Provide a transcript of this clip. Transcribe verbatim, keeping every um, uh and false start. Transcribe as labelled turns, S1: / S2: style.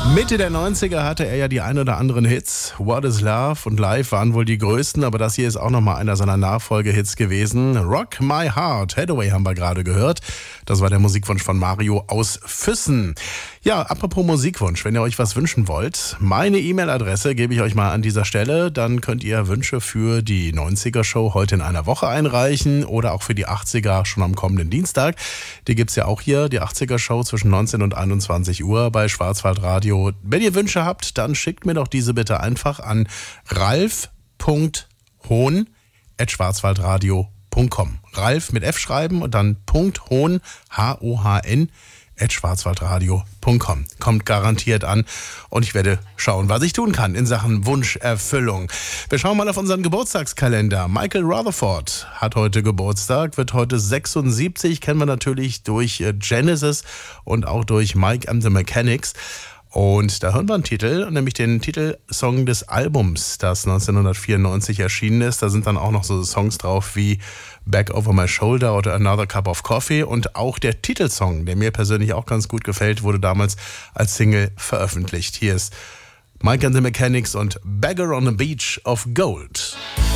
S1: Mitte der neunziger hatte er ja die ein oder anderen Hits. What is Love und Live waren wohl die größten, aber das hier ist auch nochmal einer seiner Nachfolgehits gewesen. Rock My Heart, Hathaway haben wir gerade gehört. Das war der Musikwunsch von Mario aus Füssen. Ja, apropos Musikwunsch, wenn ihr euch was wünschen wollt, meine E-Mail-Adresse gebe ich euch mal an dieser Stelle. Dann könnt ihr Wünsche für die neunziger-Show heute in einer Woche einreichen oder auch für die achtziger schon am kommenden Dienstag. Die gibt's ja auch hier, die achtziger-Show zwischen neunzehn und einundzwanzig Uhr bei Schwarzwaldradio. Wenn ihr Wünsche habt, dann schickt mir doch diese bitte einfach an ralf punkt hohn at schwarzwaldradio punkt com. Ralf mit F schreiben und dann .hohn, H O H N, at schwarzwaldradio punkt com. Kommt garantiert an und ich werde schauen, was ich tun kann in Sachen Wunscherfüllung. Wir schauen mal auf unseren Geburtstagskalender. Michael Rutherford hat heute Geburtstag, wird heute sechsundsiebzig, kennen wir natürlich durch Genesis und auch durch Mike and the Mechanics. Und da hören wir einen Titel, nämlich den Titelsong des Albums, das neunzehnhundertvierundneunzig erschienen ist. Da sind dann auch noch so Songs drauf wie Back Over My Shoulder oder Another Cup of Coffee. Und auch der Titelsong, der mir persönlich auch ganz gut gefällt, wurde damals als Single veröffentlicht. Hier ist Mike and the Mechanics und Beggar on a Beach of Gold.